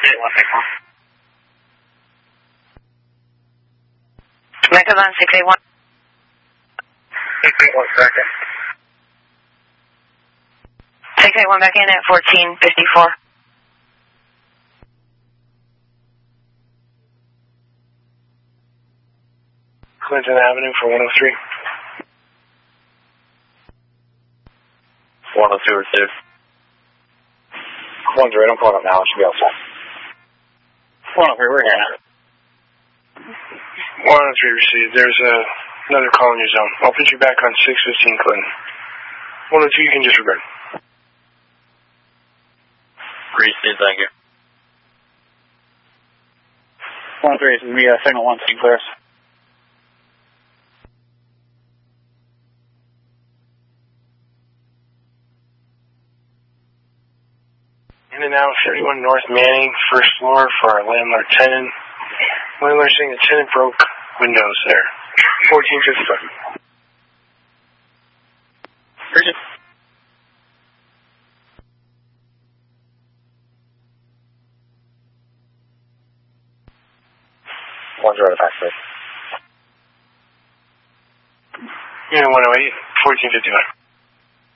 Megavan 681. 681, second. 681 back in at 1454. Clinton Avenue for 103. 102 or 2. One's right, I'm pulling up now. It should be outside. 103, we're here. 103 received. There's another call in your zone. I'll put you back on 615 Clinton. 102, you can disregard. Received, thank you. 103, this is me, signal 1, St. Clair's. In and out, 31 North Manning, first floor for our landlord-tenant. Landlord saying the tenant broke windows there. 1455. Bridget. One's right back there. Yeah, 108, 1451.